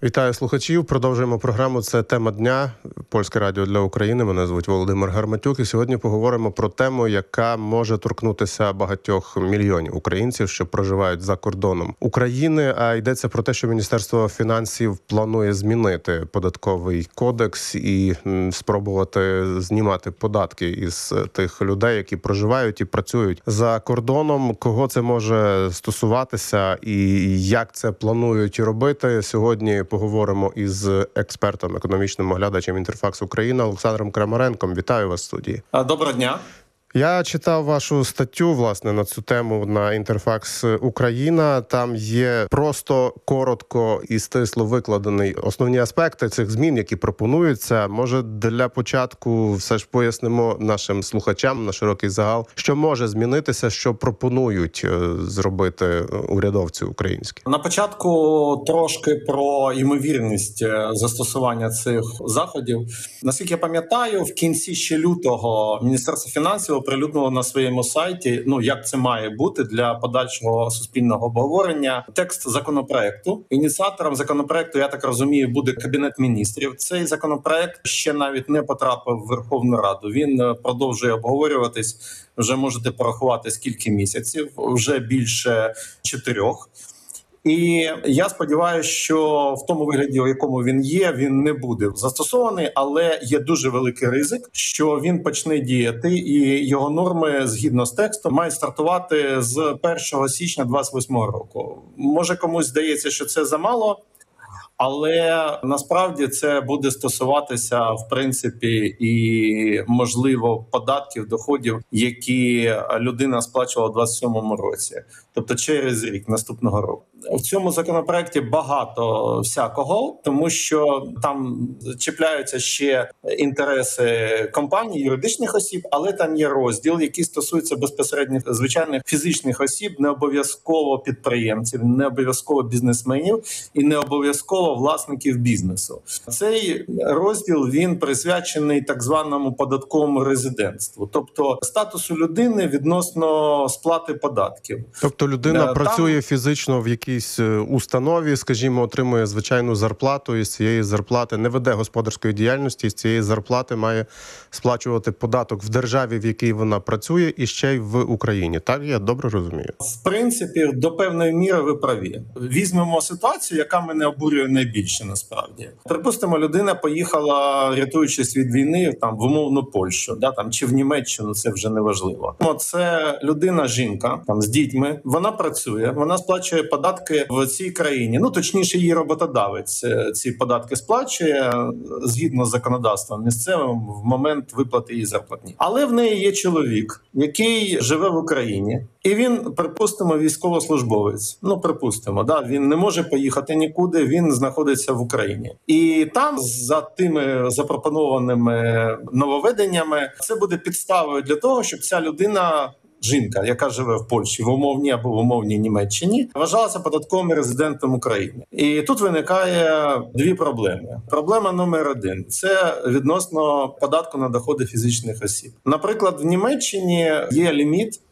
Вітаю слухачів. Продовжуємо програму. Це тема дня. Польське радіо для України. Мене звуть Володимир Гарматюк. І сьогодні поговоримо про тему, яка може торкнутися багатьох мільйонів українців, що проживають за кордоном України. А йдеться про те, що Міністерство фінансів планує змінити податковий кодекс і спробувати знімати податки із тих людей, які проживають і працюють за кордоном. Кого це може стосуватися і як це планують робити? Сьогодні поговоримо із експертом, економічним оглядачем «Інтерфакс Україна» Олександром Крамаренком. Вітаю вас в студії. Доброго дня. Я читав вашу статтю, власне, на цю тему на «Інтерфакс Україна». Там є просто коротко і стисло викладені основні аспекти цих змін, які пропонуються. Може, для початку все ж пояснимо нашим слухачам на широкий загал, що може змінитися, що пропонують зробити урядовці українські. На початку трошки про ймовірність застосування цих заходів. Наскільки я пам'ятаю, в кінці ще лютого Міністерство фінансів оприлюднило на своєму сайті, як це має бути для подальшого суспільного обговорення, текст законопроекту. Ініціатором законопроекту, я так розумію, буде Кабінет міністрів. Цей законопроект ще навіть не потрапив в Верховну Раду. Він продовжує обговорюватись, вже можете порахувати скільки місяців, вже більше 4. І я сподіваюся, що в тому вигляді, у якому він є, він не буде застосований, але є дуже великий ризик, що він почне діяти, і його норми, згідно з текстом, мають стартувати з 1 січня 2028 року. Може, комусь здається, що це замало, але насправді це буде стосуватися, в принципі, і, можливо, податків, доходів, які людина сплачувала у 2027 році, тобто через рік наступного року. В цьому законопроекті багато всякого, тому що там чіпляються ще інтереси компаній, юридичних осіб, але там є розділ, який стосується безпосередньо звичайних фізичних осіб, не обов'язково підприємців, не обов'язково бізнесменів і не обов'язково власників бізнесу. Цей розділ, він присвячений так званому податковому резидентству, тобто статусу людини відносно сплати податків. Тобто людина працює фізично в якійсь установі, скажімо, отримує звичайну зарплату, і з цієї зарплати не веде господарської діяльності, і з цієї зарплати має сплачувати податок в державі, в якій вона працює, і ще й в Україні. Так, я добре розумію? В принципі, до певної міри ви праві. Візьмемо ситуацію, яка мене обурює найбільше насправді. Припустимо, людина поїхала, рятуючись від війни, в умовну Польщу, чи в Німеччину, це вже не важливо. Це людина, жінка, з дітьми, вона працює, вона сплачує податки в цій країні. Точніше, її роботодавець ці податки сплачує згідно з законодавством місцевим в момент виплати її зарплатні. Але в неї є чоловік, який живе в Україні, і він, припустимо, військовослужбовець. Припустимо, він не може поїхати нікуди, він знаходиться в Україні. І там, за тими запропонованими нововведеннями, це буде підставою для того, щоб ця людина, жінка, яка живе в Польщі, в умовній або в умовній Німеччині, вважалася податковим резидентом України. І тут виникає дві проблеми. Проблема номер 1 – це відносно податку на доходи фізичних осіб. Наприклад, в Німеччині є ліміт